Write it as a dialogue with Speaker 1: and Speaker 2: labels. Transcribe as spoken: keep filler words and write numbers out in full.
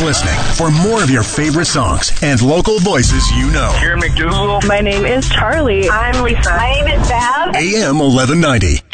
Speaker 1: listening for more of your favorite songs and local voices you know.
Speaker 2: Karen McDougal.
Speaker 3: My name is Charlie.
Speaker 4: I'm Lisa.
Speaker 5: My name is Bev.
Speaker 1: A M eleven ninety.